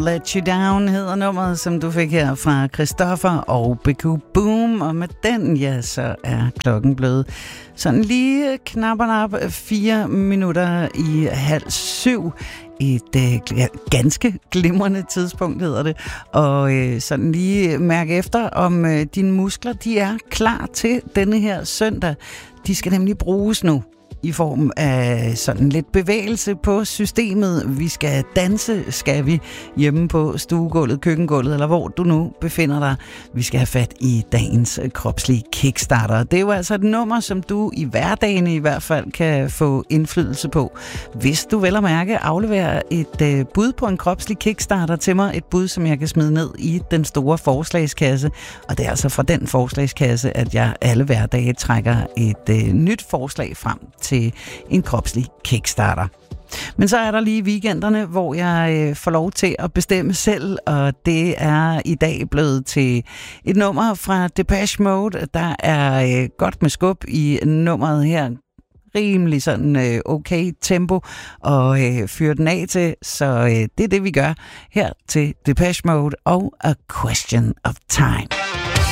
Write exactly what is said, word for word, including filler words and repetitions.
Let You Down hedder nummeret, som du fik her fra Christoffer og Beku Boom. Og med den, ja, så er klokken blevet sådan lige knap og nap fire minutter i halv syv. Et øh, ganske glimrende tidspunkt hedder det. Og øh, sådan lige mærke efter, om øh, dine muskler, de er klar til denne her søndag. De skal nemlig bruges nu i form af sådan lidt bevægelse på systemet. Vi skal danse, skal vi, hjemme på stuegulvet, køkkengulvet, eller hvor du nu befinder dig. Vi skal have fat i dagens kropslige kickstarter. Det er jo altså et nummer, som du i hverdagen i hvert fald kan få indflydelse på. Hvis du vel at mærke afleverer et øh, bud på en kropslig kickstarter til mig, et bud, som jeg kan smide ned i den store forslagskasse. Og det er altså fra den forslagskasse, at jeg alle hverdage trækker et øh, nyt forslag frem til en kropslig kickstarter. Men så er der lige weekenderne, hvor jeg øh, får lov til at bestemme selv, og det er i dag blevet til et nummer fra Depeche Mode. Der er øh, godt med skub i nummeret her. Rimelig sådan øh, okay tempo og øh, fyre den af til, så øh, det er det, vi gør her til Depeche Mode og A Question of Time.